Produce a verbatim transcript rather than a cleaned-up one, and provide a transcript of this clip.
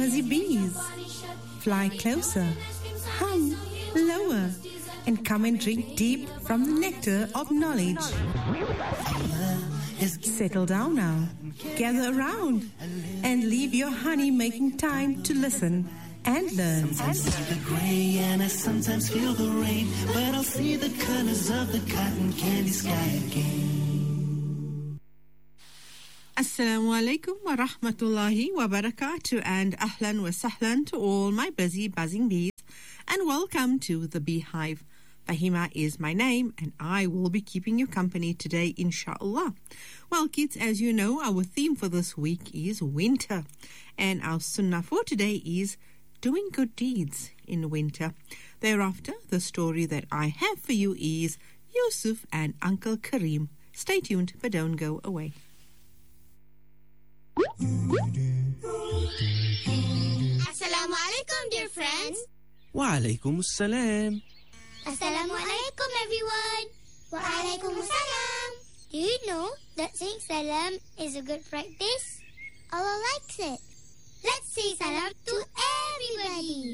Fuzzy bees, fly closer, hum lower, and come and drink deep from the nectar of knowledge. Settle down now, gather around, and leave your honey-making time to listen and learn. Sometimes I see the grey and I sometimes feel the rain, but I'll see the colors of the cotton candy sky again. Assalamu alaikum wa rahmatullahi wa barakatuh, and ahlan wa sahlan to all my busy buzzing bees, and welcome to the Beehive. Fahima is my name, and I will be keeping you company today, inshallah. Well, kids, as you know, our theme for this week is winter, and our sunnah for today is doing good deeds in winter. Thereafter, the story that I have for you is Yusuf and Uncle Kareem. Stay tuned, but don't go away. Assalamu alaikum, dear friends. Wa alaikum assalam. Assalamu alaikum, everyone. Wa alaikum assalam. Do you know that saying salam is a good practice? Allah likes it. Let's say salam to everybody.